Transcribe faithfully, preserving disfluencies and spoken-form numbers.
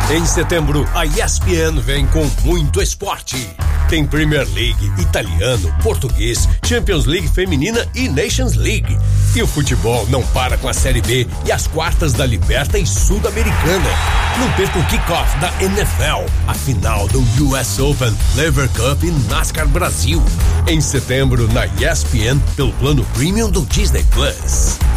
Em setembro, a E S P N vem com muito esporte. Tem Premier League, italiano, português, Champions League feminina e Nations League. E o futebol não para com a Série B e as quartas da Libertadores Sul-Americana. Não perca o kickoff da N F L, a final do U S Open, Lever Cup e NASCAR Brasil. Em setembro, na E S P N, pelo plano Premium do Disney Plus.